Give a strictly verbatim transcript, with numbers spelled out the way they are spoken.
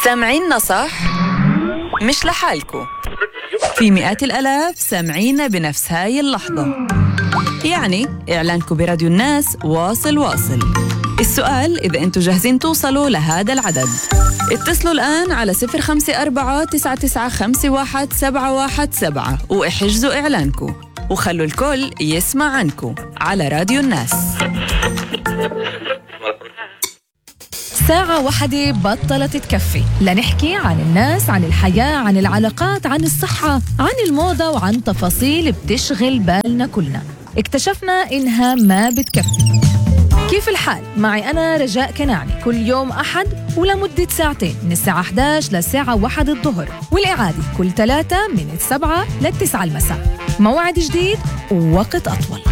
سامعيننا صح؟ مش لحالكو، في مئات الآلاف سامعينا بنفس هاي اللحظة. يعني إعلانكو براديو الناس واصل واصل. السؤال إذا أنتوا جاهزين توصلوا لهذا العدد. اتصلوا الآن على صفر خمسة أربعة تسعة تسعة خمسة واحد سبعة واحد سبعة واحجزوا إعلانكو وخلوا الكل يسمع عنكو على راديو الناس. ساعة واحدة بطلت تكفي لنحكي عن الناس، عن الحياة، عن العلاقات، عن الصحة، عن الموضة وعن تفاصيل بتشغل بالنا كلنا. اكتشفنا إنها ما بتكفي. كيف الحال؟ معي أنا رجاء كناعني كل يوم أحد ولمدة ساعتين من الساعة إحدى عشر للساعة واحدة الظهر، والإعادة كل ثلاثة من السبعة للتسعة المساء. موعد جديد ووقت أطول.